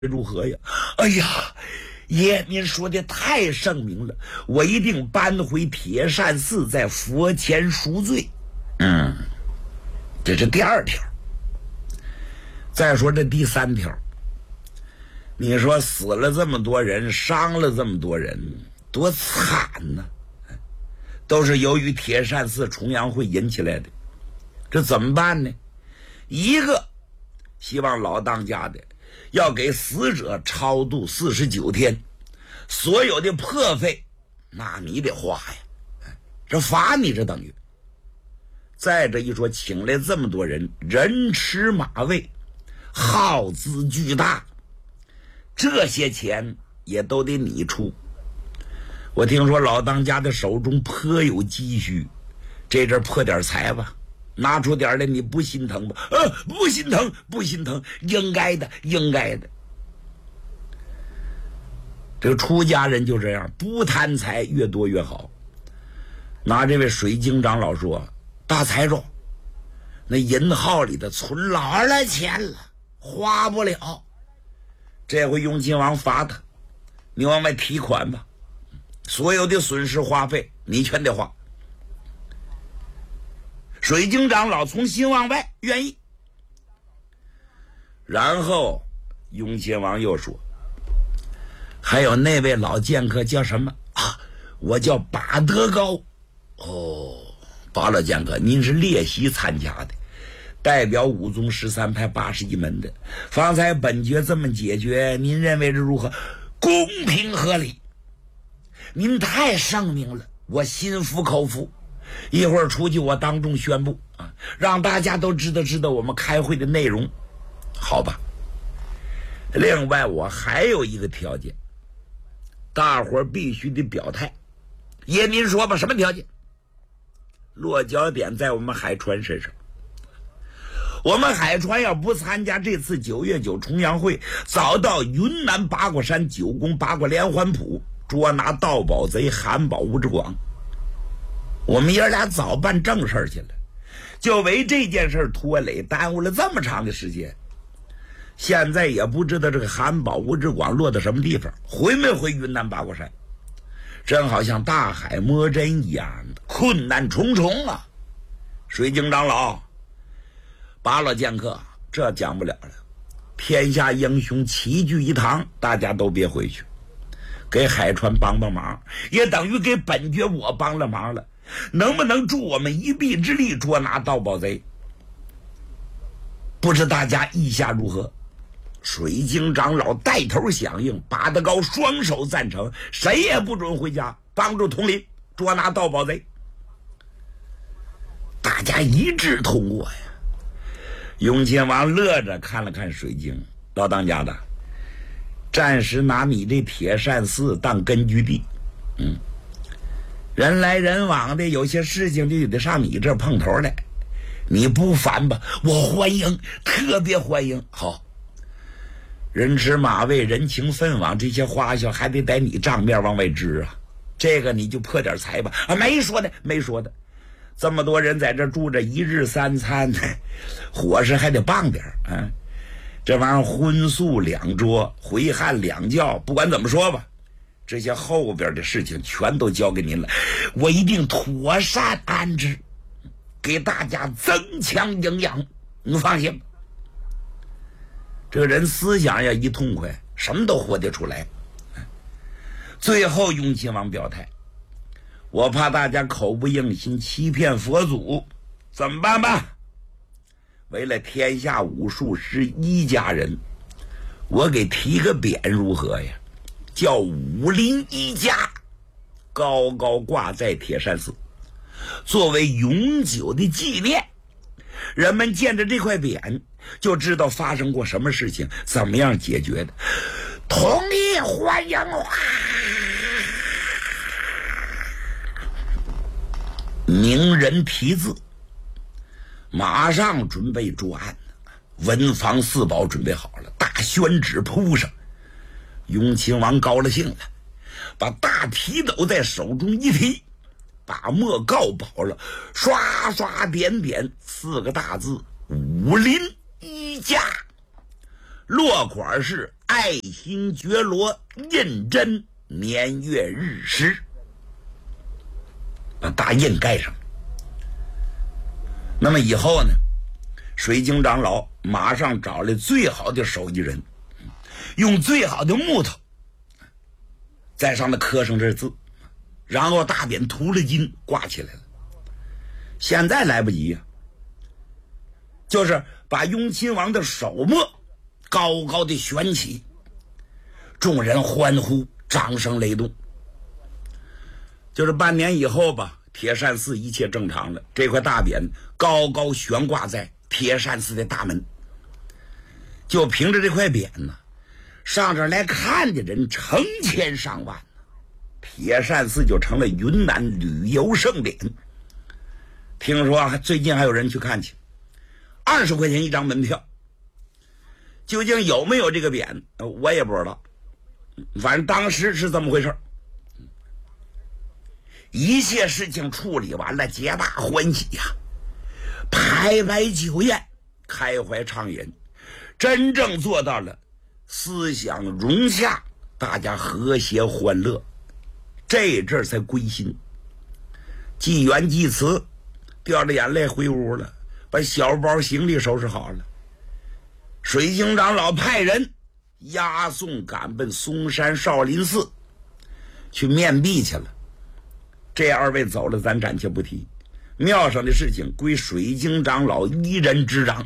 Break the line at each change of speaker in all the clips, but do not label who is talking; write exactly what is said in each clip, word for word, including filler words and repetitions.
如何呀？哎呀，爷，您说的太圣明了，我一定搬回铁扇寺，在佛前赎罪。嗯，这是第二条。再说这第三条，你说死了这么多人，伤了这么多人，多惨呢！都是由于铁扇寺重阳会引起来的，这怎么办呢？一个，希望老当家的要给死者超度四十九天，所有的破费，那你得花呀，这罚你这等于。再这一说，请来这么多人，人吃马喂，耗资巨大，这些钱也都得你出。我听说老当家的手中颇有积蓄，这阵破点财吧，拿出点来，你不心疼吧？呃，不心疼，不心疼，应该的，应该的。这个出家人就这样，不贪财，越多越好。拿这位水晶长老说，大财主，那银号里的存老了钱了，花不了。这回雍亲王罚他，你往外提款吧，所有的损失花费你全得花。水晶长老从心往外愿意。然后雍亲王又说，还有那位老剑客叫什么啊？我叫巴德高。哦，巴老剑客，您是列席参加的，代表五宗十三派八十一门的。方才本爵这么解决，您认为是如何？公平合理。您太圣明了，我心服口服。一会儿出去，我当众宣布啊，让大家都知道知道我们开会的内容，好吧？另外，我还有一个条件，大伙儿必须得表态。爷，您说吧，什么条件？落脚点在我们海川身上。我们海川要不参加这次九月九重阳会，早到云南八卦山九宫八卦连环谱捉拿盗宝贼韩宝吴志广。我们爷俩早办正事去了，就为这件事拖累，耽误了这么长的时间。现在也不知道这个韩宝吴志广落到什么地方，回没回云南八卦山。真好像大海摸针一样，困难重重啊！水晶长老，八老剑客，这讲不了了。天下英雄齐聚一堂，大家都别回去，给海川帮帮忙，也等于给本爵我帮了忙了。能不能助我们一臂之力捉拿盗宝贼？不知大家意下如何？水晶长老带头响应，巴德高双手赞成，谁也不准回家，帮助统领捉拿盗宝贼。大家一致通过呀。雍亲王乐着看了看水晶，老当家的，暂时拿你这铁扇寺当根据地，嗯，人来人往的，有些事情就得上你这碰头来，你不烦吧？我欢迎，特别欢迎。好。人吃马喂，人情分往，这些花销还得在你账面往外支啊！这个你就破点财吧。啊，没说的，没说的。这么多人在这住着，一日三餐，伙食还得棒点啊！这玩意儿荤素两桌，回汉两教，不管怎么说吧，这些后边的事情全都交给您了，我一定妥善安置，给大家增强营养，你放心吧。这个人思想呀一痛快，什么都活得出来。最后雍亲王表态，我怕大家口不应心，欺骗佛祖，怎么办吧？为了天下武术师一家人，我给提个匾如何呀？叫武林一家，高高挂在铁扇寺，作为永久的纪念。人们见着这块匾就知道发生过什么事情，怎么样解决的。同意，欢迎啊！名人题字，马上准备捉案。文房四宝准备好了，大宣纸铺上。雍亲王高了兴了，把大提斗在手中一提，把墨告饱了，刷刷点点四个大字：武林一家。落款是爱新觉罗，认真年月日时，把大印盖上。那么以后呢，水晶长老马上找来最好的手艺人，用最好的木头在上面刻上这字，然后大匾涂了金挂起来了。现在来不及呀、啊，就是把雍亲王的手墨高高的悬起，众人欢呼，掌声雷动。就是半年以后吧，铁扇寺一切正常了，这块大匾高高悬挂在铁扇寺的大门。就凭着这块匾呢，上这儿来看的人成千上万，铁扇寺就成了云南旅游盛典。听说还最近还有人去看去，二十块钱一张门票。究竟有没有这个匾，我也不知道，反正当时是这么回事。一切事情处理完了，皆大欢喜呀、啊，排摆酒宴，开怀畅饮，真正做到了思想融洽，大家和谐欢乐，这阵才归心。祭元祭祠掉着眼泪回屋了，把小包行李收拾好了。水晶长老派人押送赶奔嵩山少林寺去面壁去了。这二位走了，咱暂且不提，庙上的事情归水晶长老一人执掌。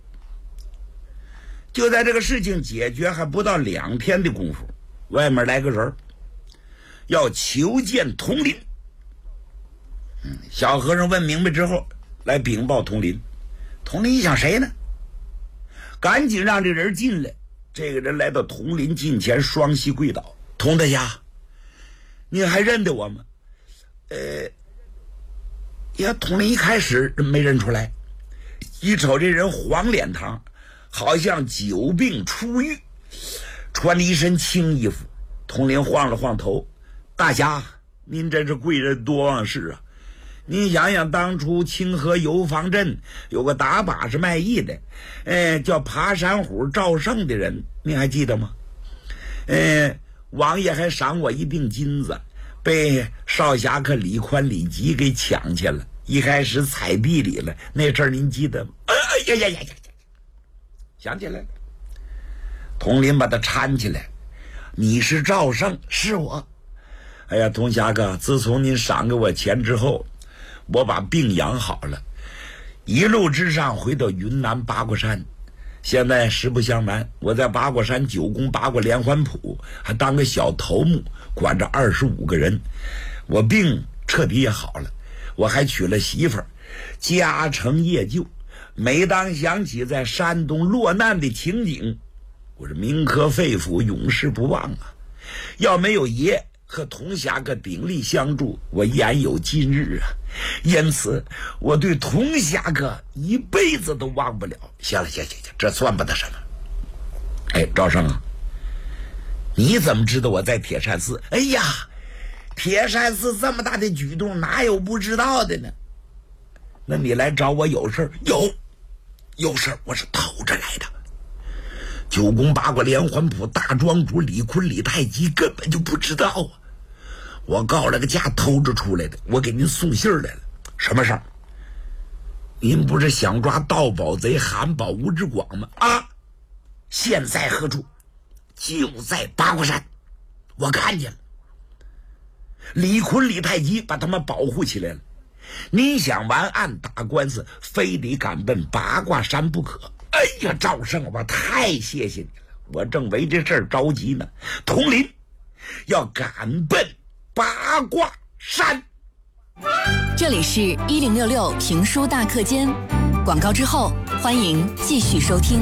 就在这个事情解决还不到两天的功夫，外面来个人要求见统领。嗯，小和尚问明白之后来禀报统领。统领一想，谁呢？赶紧让这人进来。这个人来到统领近前，双膝跪倒：“童大侠，你还认得我吗？”呃，呀，统领一开始没认出来，一瞅这人黄脸膛，好像久病初愈，穿了一身青衣服。统领晃了晃头：“大侠，您真是贵人多忘事啊！您想想，当初清河油坊镇有个打把式卖艺的，呃，叫爬山虎赵胜的人，您还记得吗？呃，王爷还赏我一锭金子，被少侠客李宽、李吉给抢去了。一开始踩地里了，那阵儿您记得吗？哎呀呀呀呀！想起来了。统领把他搀起来：“你是赵胜？是我。哎呀，童侠哥，自从您赏给我钱之后，我把病养好了，一路之上回到云南八卦山。现在实不相瞒，我在八卦山九宫八卦连环谱还当个小头目，管着二十五个人。我病彻底也好了，我还娶了媳妇儿，家成业就。每当想起在山东落难的情景，我是铭刻肺腑，永世不忘啊！要没有爷和童侠哥鼎力相助，我焉有今日啊！因此我对童侠哥一辈子都忘不了。行了行行行，这算不得什么。哎，赵胜啊，你怎么知道我在铁扇寺？哎呀，铁扇寺这么大的举动，哪有不知道的呢？那你来找我有事？有有事，我是偷着来的。九宫八卦连环谱大庄主李坤、李太极根本就不知道啊！我告了个假，偷着出来的。我给您送信来了。什么事儿？您不是想抓盗宝贼韩宝吴志广吗？啊！现在何处？就在八卦山。我看见了。李坤、李太极把他们保护起来了。您想完案打官司，非得赶奔八卦山不可。哎呀，赵胜，我太谢谢你了！我正为这事儿着急呢。统领要赶奔八卦山。
这里是一零六六评书大课间，广告之后欢迎继续收听。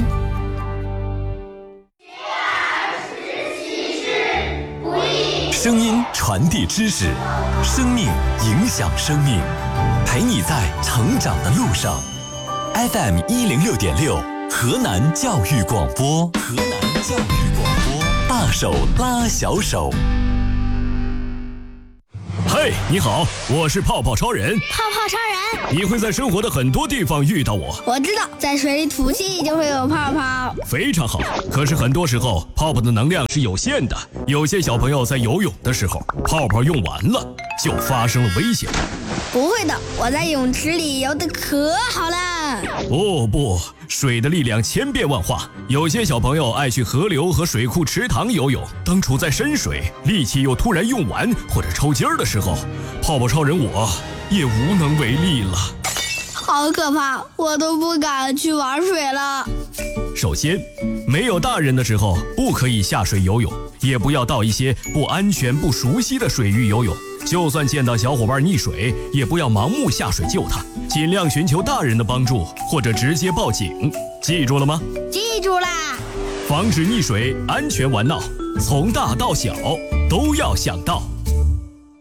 声音传递知识，生命影响生命，陪你在成长的路上。F M 一零六点六，河南教育广播，河南教育广播，大手拉小手。
嘿，你好，我是泡泡超人。
泡泡超人，
你会在生活的很多地方遇到我。
我知道，在水里吐气就会有泡泡。
非常好，可是很多时候泡泡的能量是有限的，有些小朋友在游泳的时候，泡泡用完了，就发生了危险。
不会的，我在泳池里游得可好了。
哦不，水的力量千变万化，有些小朋友爱去河流和水库、池塘游泳，当处在深水，力气又突然用完或者抽筋儿的时候，泡泡超人我也无能为力了。
好可怕，我都不敢去玩水了。
首先，没有大人的时候不可以下水游泳，也不要到一些不安全、不熟悉的水域游泳。就算见到小伙伴溺水，也不要盲目下水救他，尽量寻求大人的帮助，或者直接报警。记住了吗？
记住啦！
防止溺水，安全玩闹，从大到小都要想到。